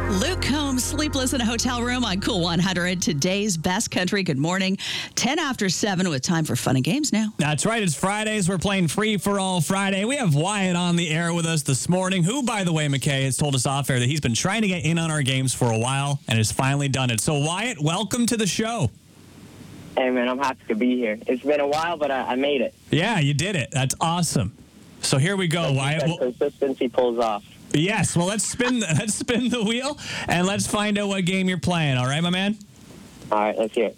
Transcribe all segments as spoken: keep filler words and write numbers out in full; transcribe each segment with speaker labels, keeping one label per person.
Speaker 1: Luke Combs, Sleepless in a Hotel Room on Cool one hundred. Today's best country. Good morning. ten after seven with time for fun and games now.
Speaker 2: That's right. It's Fridays. We're playing Free for All Friday. We have Wyatt on the air with us this morning, who, by the way, McKay has told us off air that he's been trying to get in on our games for a while and has finally done it. So, Wyatt, welcome to the show.
Speaker 3: Hey, man, I'm happy to be here. It's been a while, but I, I made it.
Speaker 2: Yeah, you did it. That's awesome. So here we go, Wyatt. Well,
Speaker 3: consistency pulls off.
Speaker 2: Yes. Well, let's spin. Let's spin the wheel and let's find out what game you're playing. All right, my man.
Speaker 3: All right, let's hear it.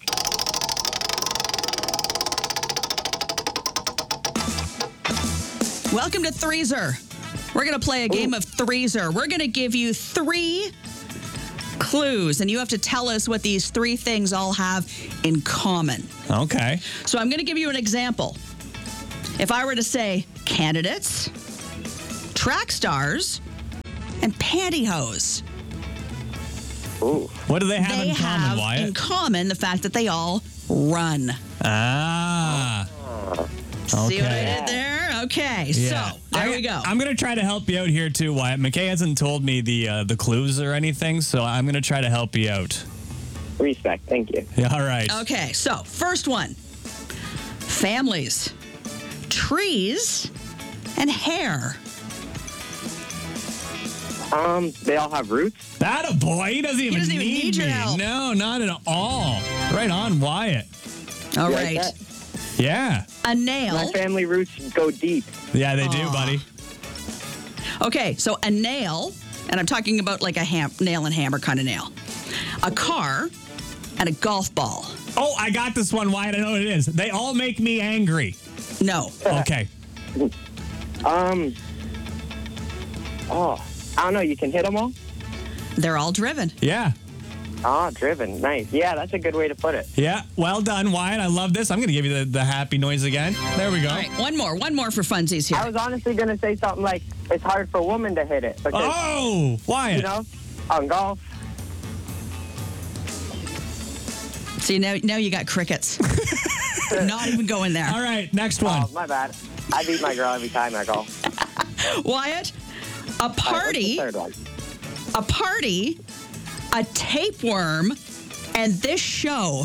Speaker 1: Welcome to Threeser. We're going to play a game Ooh. of Threeser. We're going to give you three clues, and you have to tell us what these three things all have in common.
Speaker 2: Okay.
Speaker 1: So I'm going to give you an example. If I were to say candidates, track stars, and pantyhose.
Speaker 3: Ooh.
Speaker 2: What do they have
Speaker 1: they
Speaker 2: in common,
Speaker 1: have
Speaker 2: Wyatt?
Speaker 1: in common the fact that they all run.
Speaker 2: Ah.
Speaker 1: See
Speaker 2: Okay.
Speaker 1: what I did there? Okay,
Speaker 2: Yeah.
Speaker 1: so there
Speaker 2: I,
Speaker 1: we go.
Speaker 2: I'm going to try to help you out here too, Wyatt. McKay hasn't told me the uh, the clues or anything, so I'm going to try to help you out.
Speaker 3: Respect. Thank you.
Speaker 2: Yeah, all right.
Speaker 1: Okay, so first one. Families, trees, and hair.
Speaker 3: Um, they all have roots.
Speaker 2: That a boy. He doesn't even,
Speaker 1: doesn't even
Speaker 2: need,
Speaker 1: need your
Speaker 2: me.
Speaker 1: help.
Speaker 2: No, not at all. Right on, Wyatt.
Speaker 1: All
Speaker 3: You
Speaker 1: right.
Speaker 3: like that?
Speaker 2: Yeah.
Speaker 1: A nail.
Speaker 3: My family roots go deep.
Speaker 2: Yeah, they do,
Speaker 1: Aw.
Speaker 2: buddy.
Speaker 1: Okay, so a nail, and I'm talking about like a ham- nail and hammer kind of nail. A car, and a golf ball.
Speaker 2: Oh, I got this one, Wyatt. I know what it is. They all make me angry.
Speaker 1: No.
Speaker 2: Okay.
Speaker 3: Um, oh, I don't know. You can hit them all?
Speaker 1: They're all driven.
Speaker 2: Yeah.
Speaker 3: Oh, driven. Nice. Yeah, that's a good way to put it.
Speaker 2: Yeah. Well done, Wyatt. I love this. I'm going to give you the, the happy noise again. There we go.
Speaker 1: All right, one more. One more for funsies
Speaker 3: I
Speaker 1: here.
Speaker 3: was honestly going to say something like, it's hard for a woman to hit it. Because,
Speaker 2: Oh, Wyatt.
Speaker 3: you know, on golf.
Speaker 1: See, now, now you got crickets. Not even going there.
Speaker 2: All right, next one.
Speaker 3: Oh, my bad. I beat my girl every time I golf.
Speaker 1: Wyatt, a
Speaker 3: All right, what's the
Speaker 1: party,
Speaker 3: third one?
Speaker 1: a party, a tapeworm, and this show.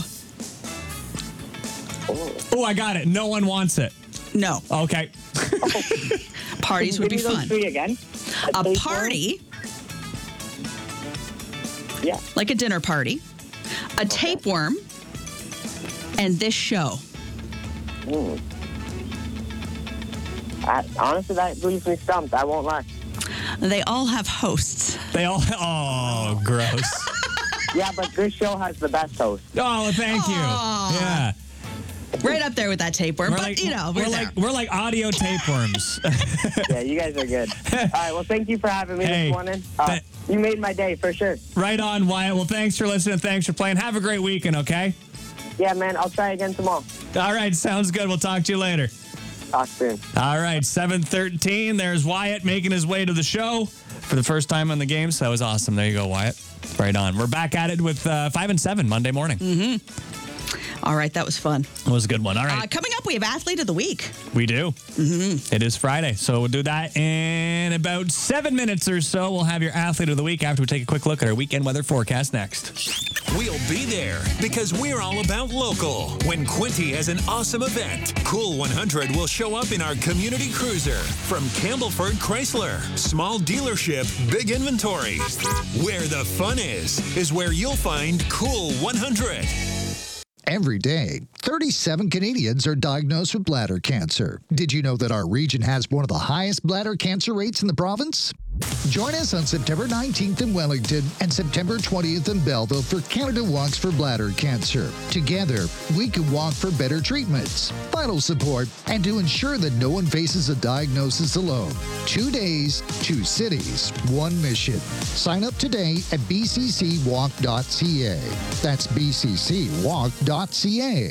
Speaker 3: Oh.
Speaker 2: Oh, I got it. No one wants it.
Speaker 1: No,
Speaker 2: Okay.
Speaker 1: parties would
Speaker 3: Give
Speaker 1: be
Speaker 3: me those
Speaker 1: fun.
Speaker 3: three again.
Speaker 1: A
Speaker 3: tapeworm?
Speaker 1: party,
Speaker 3: Yeah.
Speaker 1: like a dinner party, a tapeworm, and this show.
Speaker 3: Mm. I, honestly, that leaves me stumped. I won't lie.
Speaker 1: They all have hosts.
Speaker 2: They all. Oh, gross.
Speaker 3: Yeah, but this show has the best host.
Speaker 2: Oh, thank you.
Speaker 1: Aw.
Speaker 2: Yeah.
Speaker 1: Right up there with that tapeworm,
Speaker 2: We're
Speaker 1: but
Speaker 2: like,
Speaker 1: you know, we're,
Speaker 2: we're
Speaker 1: there.
Speaker 2: like we're like audio tapeworms.
Speaker 3: Yeah, you guys are good. All right, well, thank you for having me
Speaker 2: Hey,
Speaker 3: this morning. Uh,
Speaker 2: that-
Speaker 3: you made my day for sure.
Speaker 2: Right on, Wyatt. Well, thanks for listening. Thanks for playing. Have a great weekend, okay?
Speaker 3: Yeah, man, I'll try again tomorrow.
Speaker 2: All right, sounds good. We'll talk to you later.
Speaker 3: Talk soon.
Speaker 2: All right, seven thirteen. There's Wyatt making his way to the show for the first time on the game. So that was awesome. There you go, Wyatt. Right on. We're back at it with uh, five and seven Monday morning.
Speaker 1: Mm-hmm. All right, that was fun.
Speaker 2: It was a good one. All right.
Speaker 1: Uh, coming up, we have Athlete of the Week.
Speaker 2: We do. Mm-hmm. It is Friday, so we'll do that in about seven minutes or so. We'll have your Athlete of the Week after we take a quick look at our weekend weather forecast next.
Speaker 4: We'll be there because we're all about local. When Quinty has an awesome event, Cool one hundred will show up in our community cruiser from Campbellford Chrysler. Small dealership, big inventory. Where the fun is, is where you'll find Cool one hundred.
Speaker 5: Every day, thirty-seven Canadians are diagnosed with bladder cancer. Did you know that our region has one of the highest bladder cancer rates in the province? Join us on September nineteenth in Wellington and September twentieth in Belleville for Canada Walks for Bladder Cancer. Together, we can walk for better treatments, vital support, and to ensure that no one faces a diagnosis alone. Two days, two cities, one mission. Sign up today at b c c walk dot c a. That's b c c walk dot c a.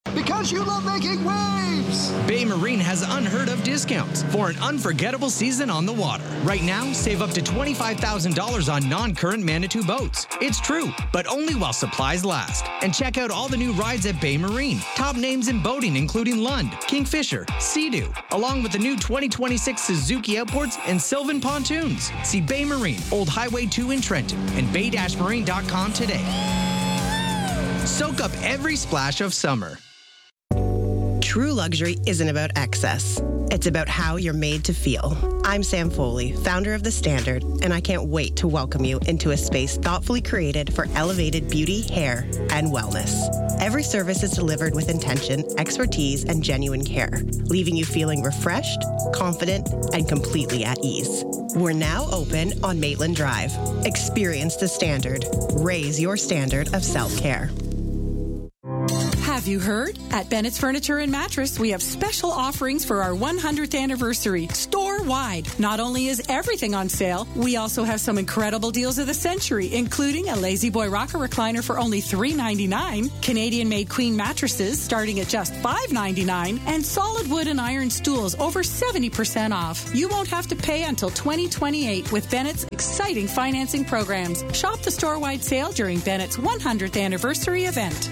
Speaker 6: Because you love making waves!
Speaker 7: Bay Marine has unheard of discounts for an unforgettable season on the water. Right now, save up to twenty-five thousand dollars on non-current Manitou boats. It's true, but only while supplies last. And check out all the new rides at Bay Marine. Top names in boating including Lund, Kingfisher, Sea-Doo, along with the new twenty twenty-six Suzuki Outboards and Sylvan Pontoons. See Bay Marine, Old Highway two in Trenton, and bay dash marine dot com today. Soak up every splash of summer.
Speaker 8: True luxury isn't about excess. It's about how you're made to feel. I'm Sam Foley, founder of The Standard, and I can't wait to welcome you into a space thoughtfully created for elevated beauty, hair, and wellness. Every service is delivered with intention, expertise, and genuine care, leaving you feeling refreshed, confident, and completely at ease. We're now open on Maitland Drive. Experience The Standard. Raise your standard of self-care.
Speaker 9: Have you heard? At Bennett's Furniture and Mattress, we have special offerings for our one hundredth anniversary, store-wide. Not only is everything on sale, we also have some incredible deals of the century, including a Lazy Boy rocker recliner for only three ninety-nine, Canadian-made queen mattresses starting at just five ninety-nine, and solid wood and iron stools over seventy percent off. You won't have to pay until twenty twenty-eight with Bennett's exciting financing programs. Shop the store-wide sale during Bennett's one hundredth anniversary event.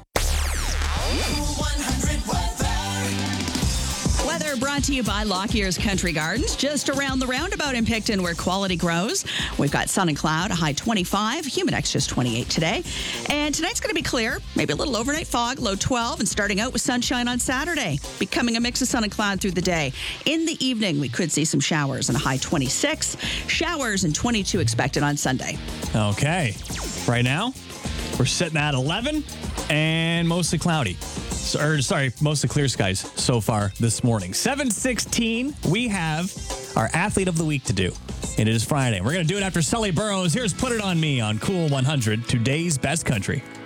Speaker 1: Weather brought to you by Lockyer's Country Gardens, just around the roundabout in Picton where quality grows. We've got sun and cloud, a high twenty-five, Humidex just twenty-eight today. And tonight's going to be clear, maybe a little overnight fog, low twelve, and starting out with sunshine on Saturday, becoming a mix of sun and cloud through the day. In the evening, we could see some showers and a high twenty-six, showers and twenty-two expected on Sunday.
Speaker 2: Okay. Right now, we're sitting at eleven and mostly cloudy. So, or, sorry, mostly clear skies so far this morning. seven sixteen, we have our Athlete of the Week to do. It is Friday. We're going to do it after Sully Burrows. Here's Put It On Me on Cool one hundred, today's best country.